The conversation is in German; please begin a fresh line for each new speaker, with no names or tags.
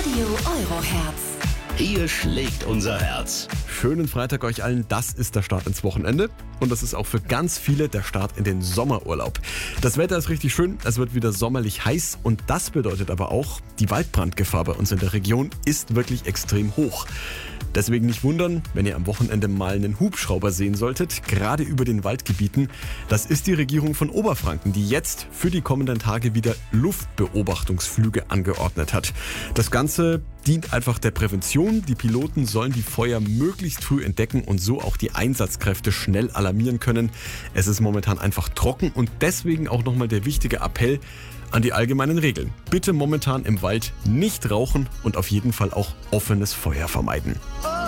Radio Euroherz.
Hier schlägt unser Herz.
Schönen Freitag euch allen, das ist der Start ins Wochenende und das ist auch für ganz viele der Start in den Sommerurlaub. Das Wetter ist richtig schön, es wird wieder sommerlich heiß und das bedeutet aber auch, die Waldbrandgefahr bei uns in der Region ist wirklich extrem hoch. Deswegen nicht wundern, wenn ihr am Wochenende mal einen Hubschrauber sehen solltet, gerade über den Waldgebieten. Das ist die Regierung von Oberfranken, die jetzt für die kommenden Tage wieder Luftbeobachtungsflüge angeordnet hat. Das Ganze dient einfach der Prävention. Die Piloten sollen die Feuer möglichst früh entdecken und so auch die Einsatzkräfte schnell alarmieren können. Es ist momentan einfach trocken und deswegen auch nochmal der wichtige Appell an die allgemeinen Regeln. Bitte momentan im Wald nicht rauchen und auf jeden Fall auch offenes Feuer vermeiden.